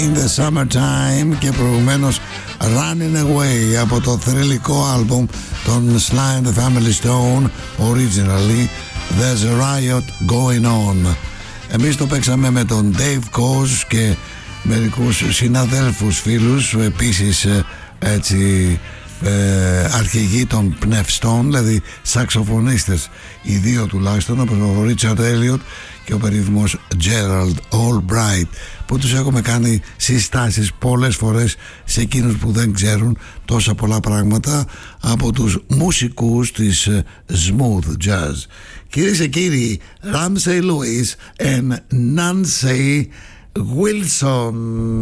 in the Summertime και προηγουμένως Running Away από το θρυλικό άλμπουμ των Sly and the Family Stone, originally There's a Riot Going On. Εμείς το παίξαμε με τον Dave Koz και μερικούς συναδέλφους φίλους, επίσης έτσι αρχηγοί των πνευστών, δηλαδή σαξοφωνίστες, οι δύο τουλάχιστον, όπως ο Richard Elliot και ο περίφημος Gerald Albright, που τους έχουμε κάνει συστάσεις πολλές φορές σε εκείνους που δεν ξέρουν τόσα πολλά πράγματα από τους μουσικούς της smooth jazz. Κυρίες και κύριοι, Ramsey Lewis and Nancy Wilson.